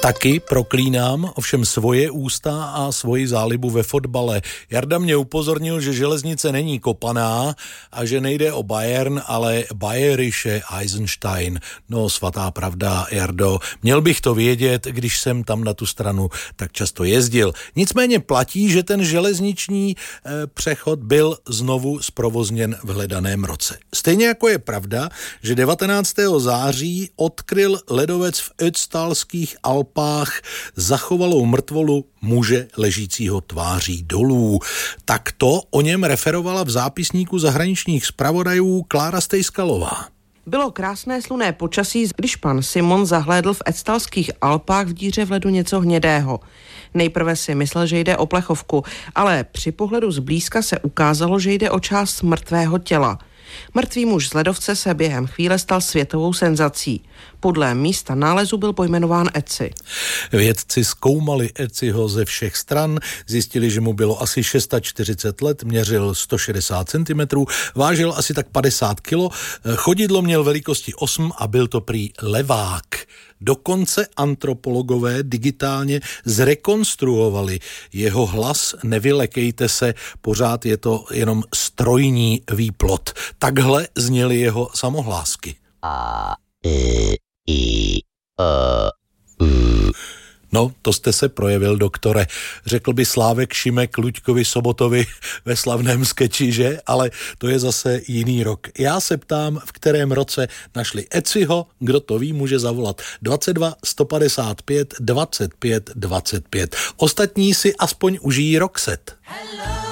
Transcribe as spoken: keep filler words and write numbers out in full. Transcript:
Taky proklínám ovšem svoje ústa a svoji zálibu ve fotbale. Jarda mě upozornil, že železnice není kopaná a že nejde o Bayern, ale Bayerische Eisenstein. No svatá pravda, Jardo, měl bych to vědět, když jsem tam na tu stranu tak často jezdil. Nicméně platí, že ten železniční eh, přechod byl znovu zprovozněn v hledaném roce. Stejně jako je pravda, že devatenáctého září odkryl ledovec v Ötztalských Alpách zachovalou mrtvolu muže ležícího tváří dolů. Takto o něm referovala v zápisníku zahraničních zpravodajů Klára Stejskalová. Bylo krásné slunné počasí, když pan Simon zahlédl v Ötztalských Alpách v díře v ledu něco hnědého. Nejprve si myslel, že jde o plechovku, ale při pohledu zblízka se ukázalo, že jde o část mrtvého těla. Mrtvý muž z ledovce se během chvíle stal světovou senzací. Podle místa nálezu byl pojmenován Ötzi. Vědci zkoumali Ötziho ze všech stran, zjistili, že mu bylo asi čtyřicet šest let, měřil sto šedesát centimetrů, vážil asi tak padesát kilo, chodidlo měl velikosti osm a byl to prý levák. Dokonce antropologové digitálně zrekonstruovali jeho hlas, nevylekejte se, pořád je to jenom strojní výplot. Takhle zněly jeho samohlásky. A, i, i, a, u. No, to jste se projevil, doktore. Řekl by Slávek Šimek Luďkovi Sobotovi ve slavném skeči, že? Ale to je zase jiný rok. Já se ptám, v kterém roce našli Ötziho, kdo to ví, může zavolat dvacet dva sto padesát pět dvacet pět dvacet pět. Ostatní si aspoň užijí Roxette.